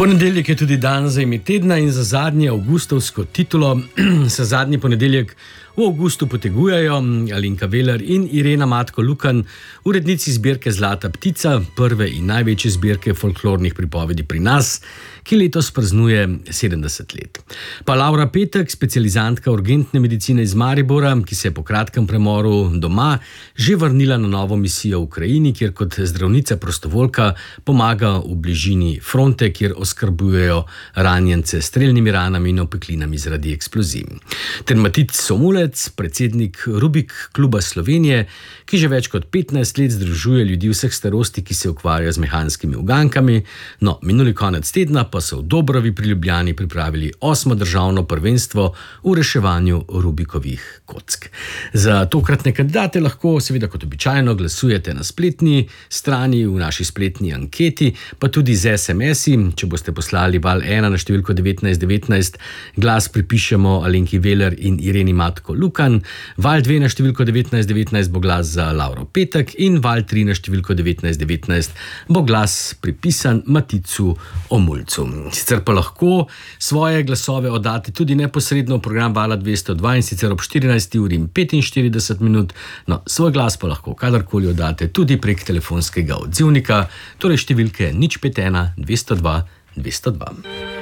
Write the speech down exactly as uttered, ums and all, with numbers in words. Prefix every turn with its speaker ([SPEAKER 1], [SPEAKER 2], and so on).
[SPEAKER 1] Ponedeljek je tudi dan za ime tedna in za zadnje avgustovsko titulo se zadnji ponedeljek v avgustu potegujejo Alenka Veler in Irena Matko-Lukan, urednici zbirke Zlata ptica, prve in največje zbirke folklornih pripovedi pri nas, ki letos praznuje sedemdeset let. Pa Laura Petek, specializantka urgentne medicine iz Maribora, ki se je po kratkem premoru doma že vrnila na novo misijo v Ukrajini, kjer kot zdravnica prostovoljka pomaga v bližini fronte, kjer oskrbujejo ranjence s strelnimi ranami in opeklinami zaradi eksplozij. Ter Matic Somulec, predsednik Rubik kluba Slovenije, ki že več kot petnajst let združuje ljudi vseh starosti, ki se ukvarjajo z mehanskimi ugankami. No, minuli konec tedna pa so v Dobrovi pri Ljubljani pripravili osmo državno prvenstvo v reševanju Rubikovih kock. Za tokratne kandidate lahko seveda kot običajno glasujete na spletni strani, v naši spletni anketi, pa tudi z es em esi. Če boste poslali val ena na številko devetnajst devetnajst, glas pripišemo Alenki Veler in Ireni Matko-Lukan, val dve na številko devetnajst devetnajst bo glas za Lauro Petek in val tri na številko devetnajst devetnajst bo glas pripisan Maticu Omulcu. Sicer pa lahko svoje glasove oddate tudi neposredno v program Vala dvesto dva in sicer ob štirinajsti uri in petinštirideset minut. No, svoj glas pa lahko kadarkoli oddate tudi prek telefonskega odzivnika, torej številke nič pet ena dvesto dva dvesto dva.